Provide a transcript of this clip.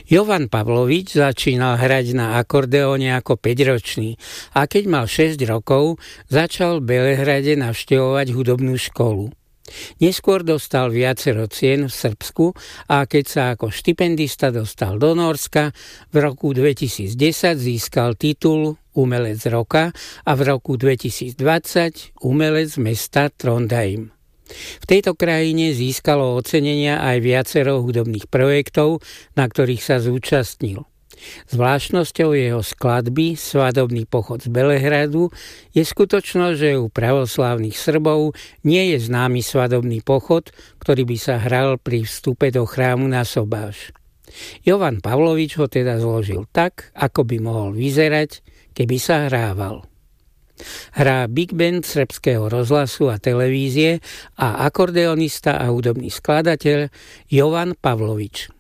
Jovan Pavlovič začínal hrať na akordeóne ako 5-ročný a keď mal 6 rokov, začal v Belehrade navštevovať hudobnú školu. Neskôr dostal viacero cien v Srbsku a keď sa ako štipendista dostal do Nórska, v roku 2010 získal titul Umelec roka a v roku 2020 Umelec mesta Trondheim. V tejto krajine získalo ocenenia aj viacero hudobných projektov, na ktorých sa zúčastnil. Zvláštnosťou jeho skladby Svadobný pochod z Belehradu je skutočnosť, že u pravoslávnych Srbov nie je známy svadobný pochod, ktorý by sa hral pri vstupe do chrámu na sobáš. Jovan Pavlovič ho teda zložil tak, ako by mohol vyzerať, keby sa hrával. Hrá big band srbského rozhlasu a televízie a akordeonista a hudobný skladateľ Jovan Pavlovič.